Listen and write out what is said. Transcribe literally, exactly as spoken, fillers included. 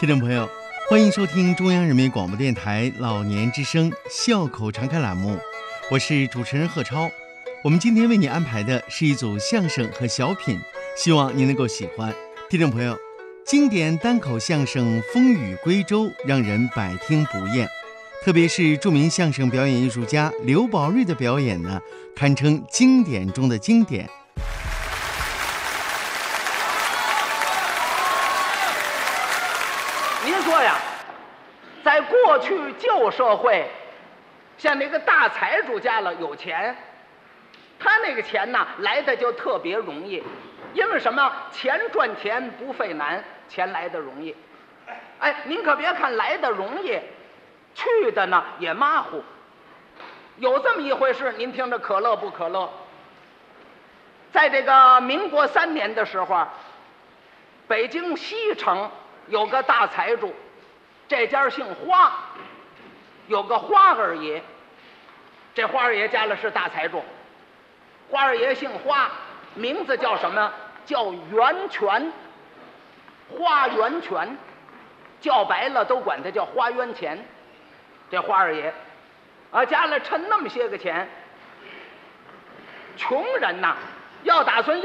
听众朋友，欢迎收听中央人民广播电台老年之声笑口常开栏目，我是主持人贺超。我们今天为你安排的是一组相声和小品，希望您能够喜欢。听众朋友，经典单口相声《风雨归舟》让人百听不厌，特别是著名相声表演艺术家刘宝瑞的表演呢，堪称经典中的经典。 您说呀，在过去旧社会，像那个大财主家了有钱，他那个钱呢来的就特别容易，因为什么？钱赚钱不费难，钱来的容易。哎，您可别看来的容易，去的呢也马虎。有这么一回事，您听着可乐不可乐？在这个民国三年的时候，北京西城有个大财主，这家姓花，有个花二爷。这花二爷家里是大财主，花二爷姓花，名字叫什么？叫源泉，花源泉，叫白了都管他叫花园钱。这花二爷啊，家里趁那么些个钱，穷人呐，要打算